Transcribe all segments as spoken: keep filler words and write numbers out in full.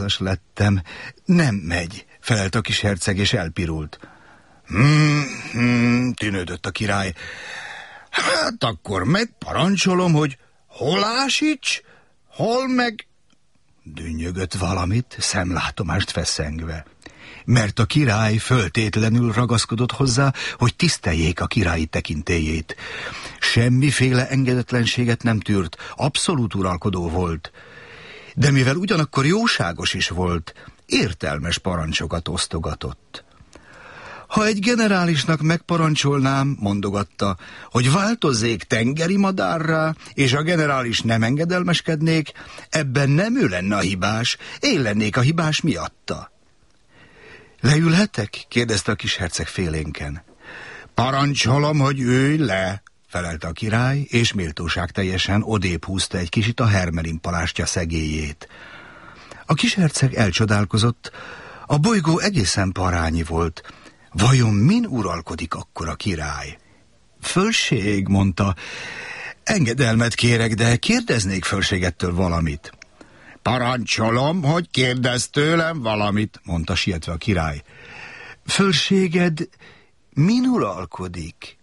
lettem. Nem megy, felelt a kis herceg, és elpirult. Hmm, hmm, tűnődött a király. Hát akkor megparancsolom, hogy hol ásíts, hol meg... Dünnyögött valamit, szemlátomást feszengve. Mert a király föltétlenül ragaszkodott hozzá, hogy tiszteljék a királyi tekintélyét. Semmiféle engedetlenséget nem tűrt, abszolút uralkodó volt. De mivel ugyanakkor jóságos is volt, értelmes parancsokat osztogatott. Ha egy generálisnak megparancsolnám, mondogatta, hogy változzék tengeri madárrá, és a generális nem engedelmeskednék, ebben nem ő lenne a hibás, én lennék a hibás miatta. Leülhetek? kérdezte a kis herceg félénken. Parancsolom, hogy ülj le, felelte a király, és méltóság teljesen odébb húzta egy kicsit a hermelin palástja szegélyét. A kis herceg elcsodálkozott, a bolygó egészen parányi volt. Vajon min uralkodik akkor a király? Fölség, mondta, engedelmet kérek, de kérdeznék fölségettől valamit. Parancsolom, hogy kérdezz tőlem valamit, mondta sietve a király. Fölséged min uralkodik?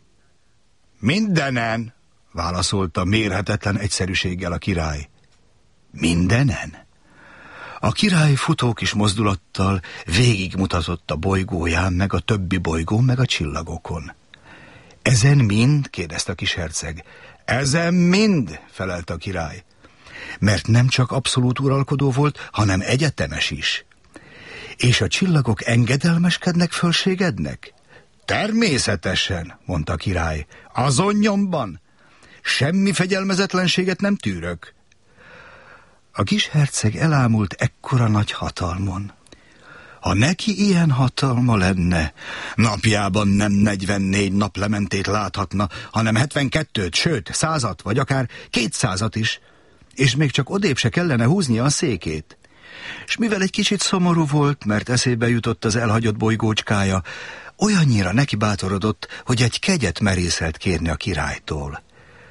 Mindenen, válaszolta mérhetetlen egyszerűséggel a király. Mindenen? A király futó kis mozdulattal végigmutatott a bolygóján, meg a többi bolygón, meg a csillagokon. Ezen mind? kérdezte a kis herceg. Ezen mind, felelt a király. Mert nem csak abszolút uralkodó volt, hanem egyetemes is. És a csillagok engedelmeskednek fölségednek? Természetesen, mondta a király. Azon nyomban. Semmi fegyelmezetlenséget nem tűrök. A kis herceg elámult ekkora nagy hatalmon. Ha neki ilyen hatalma lenne, napjában nem negyvennégy naplementét láthatna, hanem hetvenkettőt, sőt, százat, vagy akár kétszázat is, és még csak odébb se kellene húznia a székét. S mivel egy kicsit szomorú volt, mert eszébe jutott az elhagyott bolygócskája, olyannyira neki bátorodott, hogy egy kegyet merészelt kérni a királytól.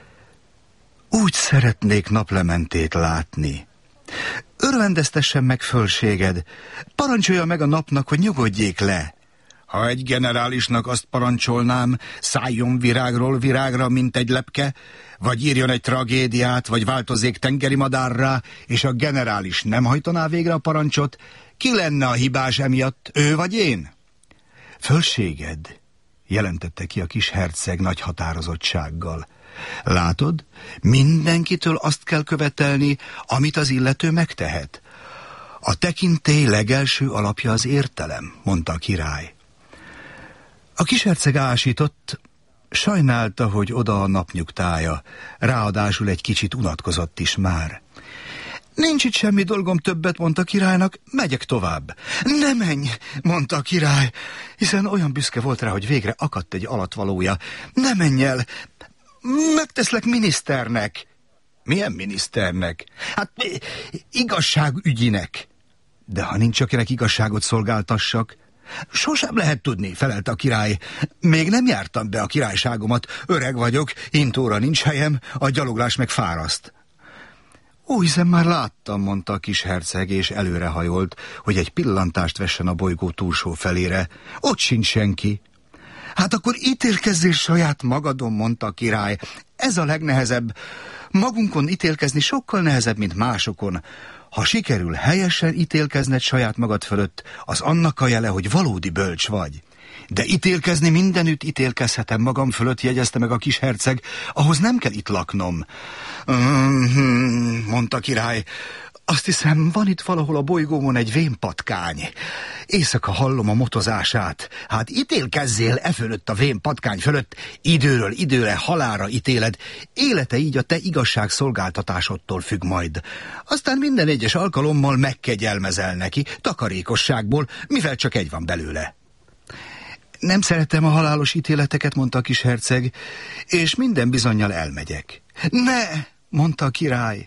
Úgy szeretnék naplementét látni. Örvendeztessen meg fölséged, parancsolja meg a napnak, hogy nyugodjék le. Ha egy generálisnak azt parancsolnám, szálljon virágról virágra, mint egy lepke, vagy írjon egy tragédiát, vagy változzék tengeri madárrá, és a generális nem hajtaná végre a parancsot, ki lenne a hibás emiatt, ő vagy én? Fölséged, jelentette ki a kis herceg nagy határozottsággal. Látod, mindenkitől azt kell követelni, amit az illető megtehet. A tekintély legelső alapja az értelem, mondta a király. A kis herceg ásított, sajnálta, hogy oda a napnyugtája, ráadásul egy kicsit unatkozott is már. Nincs itt semmi dolgom többet, mondta a királynak, megyek tovább. Ne menj, mondta a király, hiszen olyan büszke volt rá, hogy végre akadt egy alatvalója. Ne menj el, megteszlek miniszternek. Milyen miniszternek? Hát igazságügyinek. De ha nincs, akinek igazságot szolgáltassak? Sosem lehet tudni, felelte a király. Még nem jártam be a királyságomat, öreg vagyok, intóra nincs helyem, a gyaloglás meg fáraszt. Ó, hiszen már láttam, mondta a kis herceg, és előrehajolt, hogy egy pillantást vessen a bolygó túlsó felére. Ott sincs senki. Hát akkor ítélkezzél saját magadon, mondta a király. Ez a legnehezebb. Magunkon ítélkezni sokkal nehezebb, mint másokon. Ha sikerül helyesen ítélkezned saját magad fölött, az annak a jele, hogy valódi bölcs vagy. De ítélkezni mindenütt ítélkezhetem magam fölött, jegyezte meg a kis herceg, ahhoz nem kell itt laknom. Mm-hmm, mondta a király. Azt hiszem, van itt valahol a bolygómon egy vénpatkány. Éjszaka hallom a motozását. Hát ítélkezzél e fölött a vénpatkány fölött, időről időre halálra ítéled. Élete így a te igazságszolgáltatásodtól függ majd. Aztán minden egyes alkalommal megkegyelmezel neki, takarékosságból, mivel csak egy van belőle. Nem szeretem a halálos ítéleteket, mondta a kis herceg, és minden bizonnyal elmegyek. Ne, mondta a király.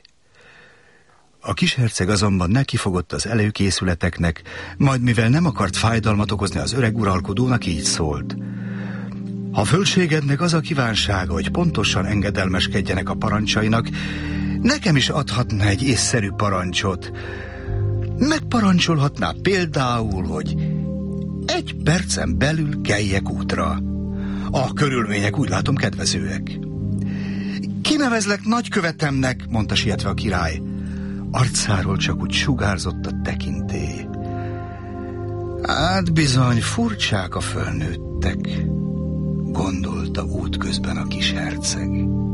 A kis herceg azonban nekifogott az előkészületeknek, majd mivel nem akart fájdalmat okozni az öreg uralkodónak, így szólt. Ha fölségednek az a kívánsága, hogy pontosan engedelmeskedjenek a parancsainak, nekem is adhatna egy észszerű parancsot. Megparancsolhatná például, hogy egy percen belül keljek útra. A körülmények úgy látom kedvezőek. Kinevezlek nagykövetemnek, mondta sietve a király. Arcáról csak úgy sugárzott a tekintély. Hát bizony, furcsák a fölnőttek, gondolta útközben a kis herceg.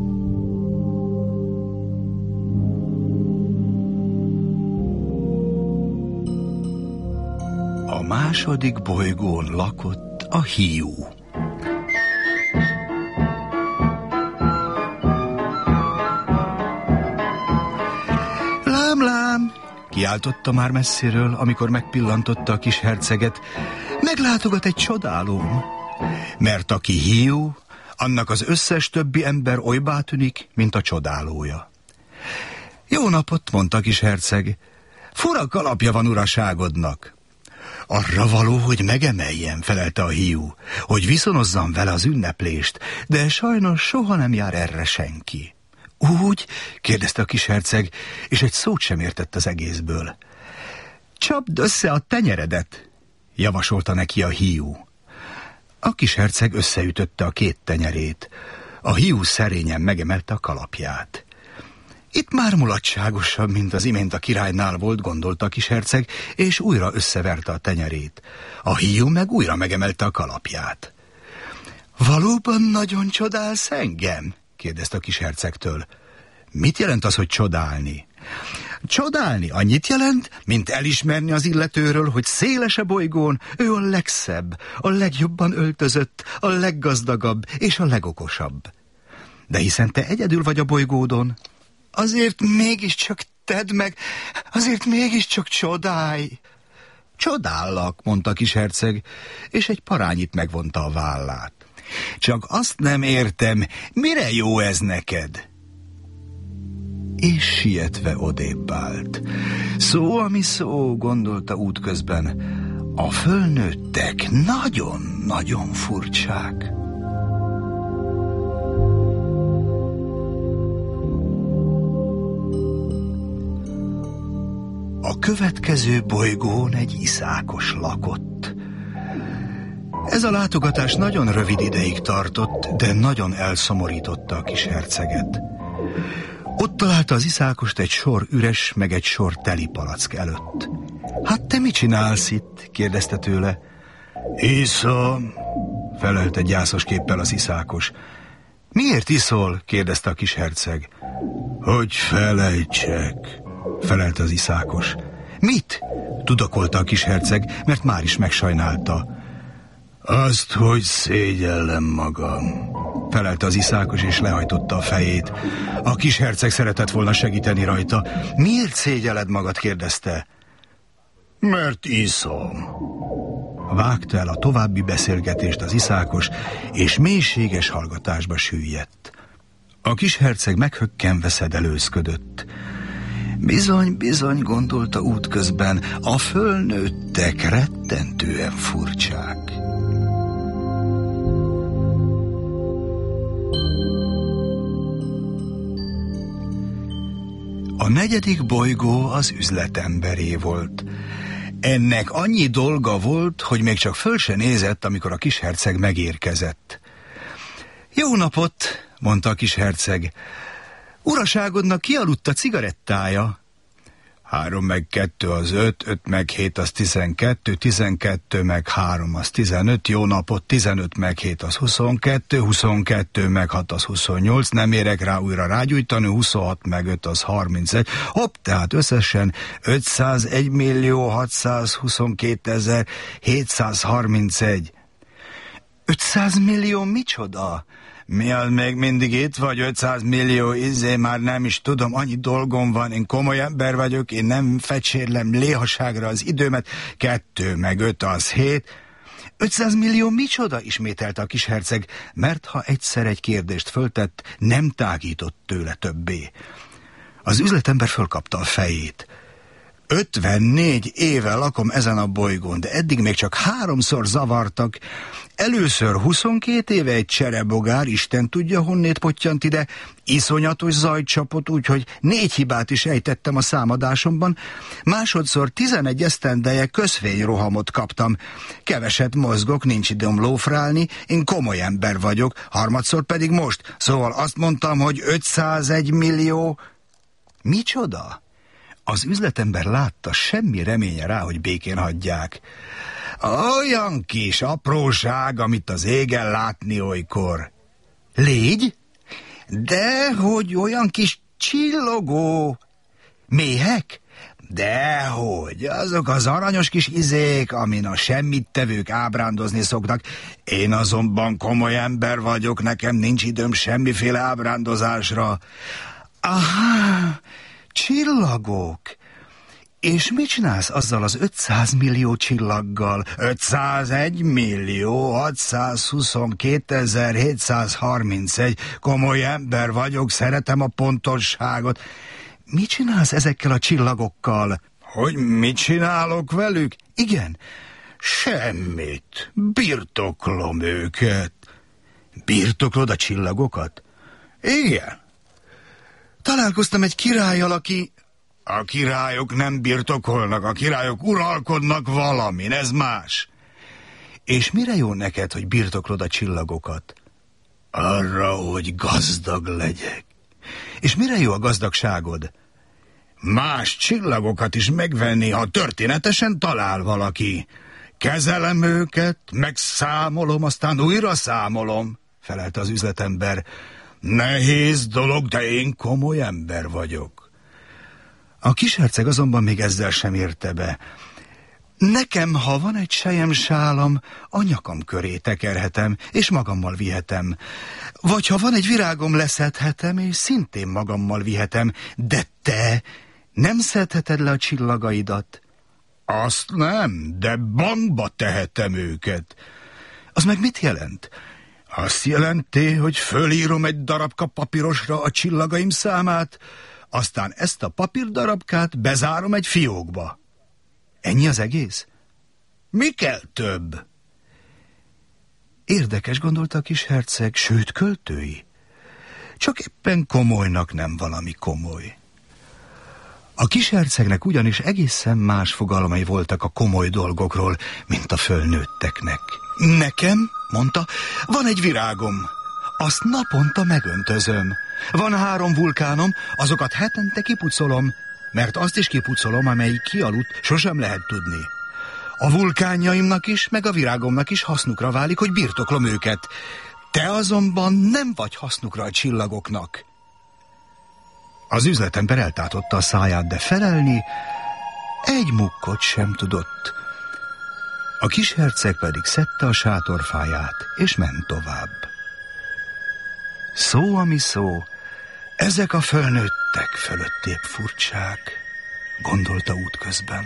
A második bolygón lakott a hiú. Lám, lám, kiáltotta már messziről, amikor megpillantotta a kis herceget. Meglátogat egy csodálóm, mert aki hiú, annak az összes többi ember olybá tűnik, mint a csodálója. Jó napot, mondta a kis herceg. Fura kalapja van uraságodnak. Arra való, hogy megemeljen, felelte a hiú, hogy viszonozzam vele az ünneplést, de sajnos soha nem jár erre senki. Úgy? kérdezte a kis herceg, és egy szót sem értett az egészből. Csapd össze a tenyeredet, javasolta neki a hiú. A kis herceg összeütötte a két tenyerét. A hiú szerényen megemelte a kalapját. Itt már mulatságosabb, mint az imént a királynál volt, gondolta a kis herceg, és újra összeverte a tenyerét. A hiú meg újra megemelte a kalapját. Valóban nagyon csodálsz engem? kérdezte a kis hercegtől. Mit jelent az, hogy csodálni? Csodálni annyit jelent, mint elismerni az illetőről, hogy széles a bolygón ő a legszebb, a legjobban öltözött, a leggazdagabb és a legokosabb. De hiszen te egyedül vagy a bolygódon, azért mégiscsak tedd meg, azért mégiscsak csodálj. Csodállak, mondta a kis herceg, és egy parányit megvonta a vállát. Csak azt nem értem, mire jó ez neked? És sietve odébb állt. Szó, ami szó, gondolta útközben. A fölnőttek nagyon-nagyon furcsák. A következő bolygón egy iszákos lakott. Ez a látogatás nagyon rövid ideig tartott, de nagyon elszomorította a kis herceget. Ott találta az iszákost egy sor üres, meg egy sor teli palack előtt. Hát te mit csinálsz itt? kérdezte tőle. Iszom, felelte gyászos képpel az iszákos. Miért iszol? kérdezte a kis herceg. Hogy felejtsek, felelte az iszákos. Mit? Tudakolta a kis herceg, mert már is megsajnálta. Azt, hogy szégyellem magam, felelte az iszákos, és lehajtotta a fejét. A kis herceg szeretett volna segíteni rajta. Miért szégyelled magad? kérdezte. Mert iszom. Vágta el a további beszélgetést az iszákos, és mélységes hallgatásba süllyedt. A kis herceg meghökkenve szedelőzködött. Bizony, bizony, gondolta útközben, a fölnőttek rettentően furcsák. A negyedik bolygó az üzletemberé volt. Ennek annyi dolga volt, hogy még csak föl se nézett, amikor a kis herceg megérkezett. Jó napot, mondta a kis herceg. Uraságodnak kialudt a cigarettája. Három meg kettő az öt, öt meg hét az tizenkettő, tizenkettő meg három az tizenöt, jó napot, tizenöt meg hét az huszonkettő, huszonkettő meg hat az huszonnyolc, nem érek rá újra rágyújtani, huszonhat meg öt az harmincegy, hopp, tehát összesen ötszázegy millió hatszázhuszonkétezer hétszázharmincegy. ötszáz millió micsoda? Mi az, még mindig itt vagy? ötszáz millió, izé, már nem is tudom, annyi dolgom van, én komoly ember vagyok, én nem fecsérlem léhaságra az időmet, kettő meg öt az hét. ötszáz millió micsoda? Ismételte a kis herceg, mert ha egyszer egy kérdést föltett, nem tágított tőle többé. Az üzletember fölkapta a fejét. ötvennégy éve lakom ezen a bolygón, de eddig még csak háromszor zavartak. Először huszonkét éve egy cserebogár, Isten tudja honnét pottyant ide, iszonyatos zajt csapott, úgyhogy négy hibát is ejtettem a számadásomban. Másodszor tizenegy esztendeje közfényrohamot kaptam. Keveset mozgok, nincs időm lófrálni, én komoly ember vagyok. Harmadszor pedig most, szóval azt mondtam, hogy ötszázegy millió... Micsoda? Az üzletember látta, semmi reménye rá, hogy békén hagyják. Olyan kis apróság, amit az égen látni olykor. Légy? Dehogy olyan kis csillogó. Méhek? Dehogy, azok az aranyos kis izék, amin a semmittevők ábrándozni szoknak. Én azonban komoly ember vagyok, nekem nincs időm semmiféle ábrándozásra. Aha, csillagok. És mit csinálsz azzal az ötszáz millió csillaggal? ötszázegy millió hatszázhuszonkétezer-hétszázharmincegy. Komoly ember vagyok, szeretem a pontosságot. Mit csinálsz ezekkel a csillagokkal? Hogy mit csinálok velük? Igen, semmit. Birtoklom őket. Birtoklod a csillagokat? Igen. Találkoztam egy királlyal, aki... A királyok nem birtokolnak, a királyok uralkodnak valamin, ez más. És mire jó neked, hogy birtoklod a csillagokat? Arra, hogy gazdag legyek. És mire jó a gazdagságod? Más csillagokat is megvenni, ha történetesen talál valaki. Kezelem őket, megszámolom, aztán újra számolom, felelte az üzletember. Nehéz dolog, de én komoly ember vagyok. A kisherceg azonban még ezzel sem érte be. Nekem, ha van egy selyemsálam, a nyakam köré tekerhetem, és magammal vihetem. Vagy ha van egy virágom, leszedhetem, és szintén magammal vihetem. De te nem szedheted le a csillagaidat? Azt nem, de bankba tehetem őket. Az meg mit jelent? Azt jelenti, hogy fölírom egy darabka papírosra a csillagaim számát, aztán ezt a papírdarabkát bezárom egy fiókba. Ennyi az egész? Mi kell több? Érdekes, gondolta a kis herceg, sőt költői. Csak éppen komolynak nem valami komoly. A kis hercegnek ugyanis egészen más fogalmai voltak a komoly dolgokról, mint a fölnőtteknek. Nekem, mondta, van egy virágom. Azt naponta megöntözöm. Van három vulkánom, azokat hetente kipucolom, mert azt is kipucolom, amelyik kialudt, sosem lehet tudni. A vulkánjaimnak is, meg a virágomnak is hasznukra válik, hogy birtoklom őket. Te azonban nem vagy hasznukra a csillagoknak. Az üzletember eltátotta a száját, de felelni egy mukkot sem tudott. A kis herceg pedig szedte a sátorfáját, és ment tovább. Szó, ami szó, ezek a fölnőttek fölött épp furcsák, gondolta útközben.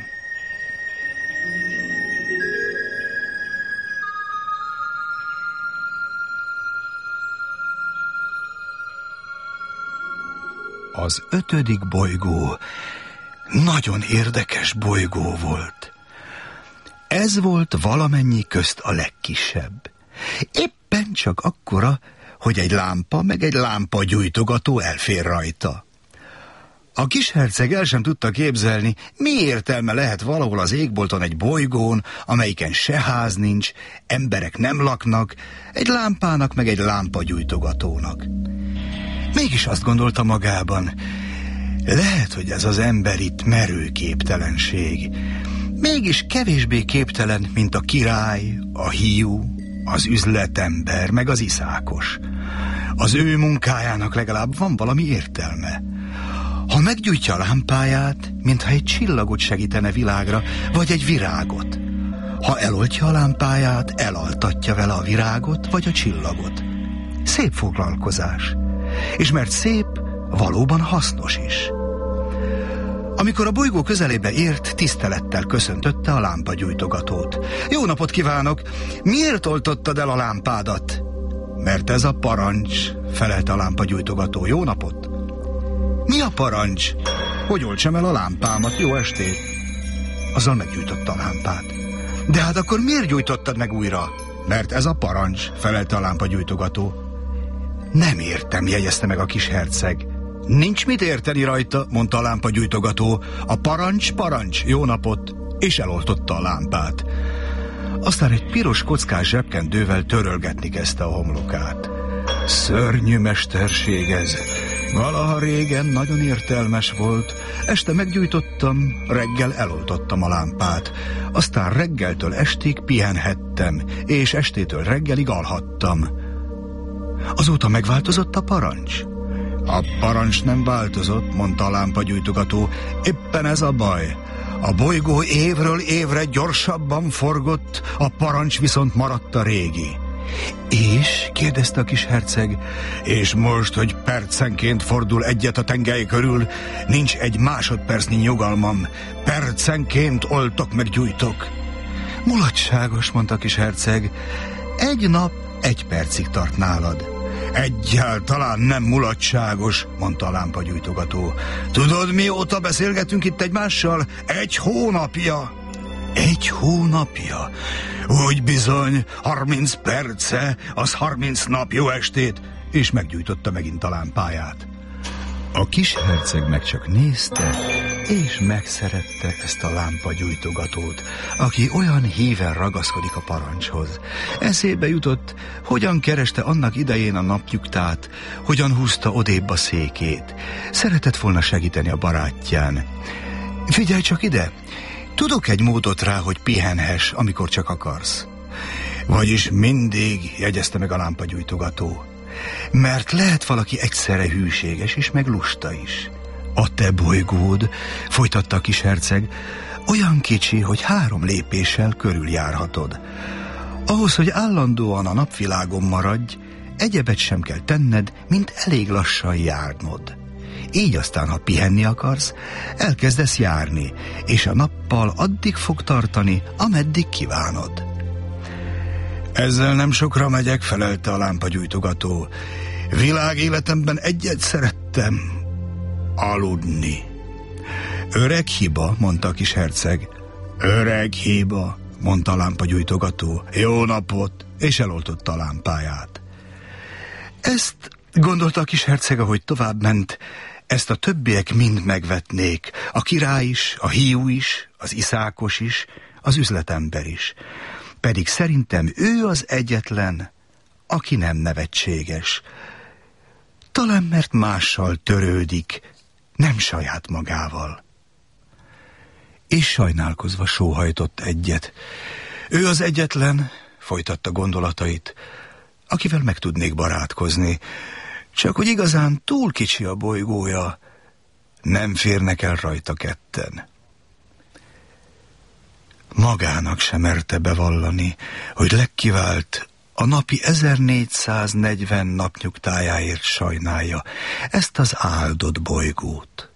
Az ötödik bolygó nagyon érdekes bolygó volt. Ez volt valamennyi közt a legkisebb. Éppen csak akkora, hogy egy lámpa meg egy lámpagyújtogató elfér rajta. A kisherceg el sem tudta képzelni, mi értelme lehet valahol az égbolton egy bolygón, amelyiken se ház nincs, emberek nem laknak, egy lámpának meg egy lámpagyújtogatónak. Mégis azt gondolta magában, lehet, hogy ez az ember itt merő képtelenség. Mégis kevésbé képtelen, mint a király, a hiú, az üzletember, meg az iszákos. Az ő munkájának legalább van valami értelme. Ha meggyújtja a lámpáját, mintha egy csillagot segítene világra, vagy egy virágot. Ha eloltja a lámpáját, elaltatja vele a virágot, vagy a csillagot. Szép foglalkozás. És mert szép, valóban hasznos is. Amikor a bolygó közelébe ért, tisztelettel köszöntötte a lámpagyújtogatót. Jó napot kívánok! Miért oltottad el a lámpádat? Mert ez a parancs, felelte a lámpagyújtogató. Jó napot! Mi a parancs? hogy oltsam el a lámpámat, jó estét. Azzal meggyújtotta a lámpát. De hát akkor miért gyújtottad meg újra? Mert ez a parancs, felelte a lámpagyújtogató. Nem értem, jegyezte meg a kis herceg. Nincs mit érteni rajta, mondta a lámpagyújtogató. A parancs, parancs, jó napot, és eloltotta a lámpát. Aztán egy piros kockás zsebkendővel törölgetni kezdte a homlokát. Szörnyű mesterség ez. Valaha régen nagyon értelmes volt. Este meggyújtottam, reggel eloltottam a lámpát. Aztán reggeltől estig pihenhettem, és estétől reggelig alhattam. Azóta megváltozott a parancs? A parancs nem változott, mondta a lámpagyújtogató. Éppen ez a baj. A bolygó évről évre gyorsabban forgott, a parancs viszont maradt a régi. És? kérdezte a kis herceg. És most, hogy percenként fordul egyet a tengely körül, nincs egy másodpercnyi nyugalmam. Percenként oltok meg gyújtok. Mulatságos, mondta a kis herceg. Egy nap egy percig tart nálad. Egyáltalán nem mulatságos, mondta a lámpagyújtogató. Tudod, mióta beszélgetünk itt egymással? Egy hónapja. Egy hónapja? Úgy bizony, harminc perce, az harminc nap, jó estét, és meggyújtotta megint a lámpáját. A kis herceg meg csak nézte, és megszerette ezt a lámpagyújtogatót, aki olyan híven ragaszkodik a parancshoz. Eszébe jutott, hogyan kereste annak idején a napnyugtát, hogyan húzta odébb a székét. Szeretett volna segíteni a barátján. Figyelj csak ide! Tudok egy módot rá, hogy pihenhess, amikor csak akarsz. Vagyis mindig, jegyezte meg a lámpagyújtogató. Mert lehet valaki egyszerre hűséges és meg lusta is. A te bolygód, folytatta a kis herceg, olyan kicsi, hogy három lépéssel körüljárhatod. Ahhoz, hogy állandóan a napvilágon maradj, egyebet sem kell tenned, mint elég lassan járnod. Így aztán, ha pihenni akarsz, elkezdesz járni, és a nappal addig fog tartani, ameddig kívánod. Ezzel nem sokra megyek, felelte a lámpagyújtogató. Világéletemben egyet szerettem, aludni. Öreg hiba, mondta a kis herceg. Öreg hiba, mondta a lámpagyújtogató. Jó napot, és eloltotta a lámpáját. Ezt gondolta a kis herceg, ahogy tovább ment, ezt a többiek mind megvetnék, a király is, a hiú is, az iszákos is, az üzletember is. Pedig szerintem ő az egyetlen, aki nem nevetséges. Talán mert mással törődik, nem saját magával. És sajnálkozva sóhajtott egyet. Ő az egyetlen, folytatta gondolatait, akivel meg tudnék barátkozni, csak hogy igazán túl kicsi a bolygója, nem férnek el rajta ketten. Magának sem merte bevallani, hogy legkivált a napi ezernégyszáznegyven napnyugtájáért sajnálja ezt az áldott bolygót.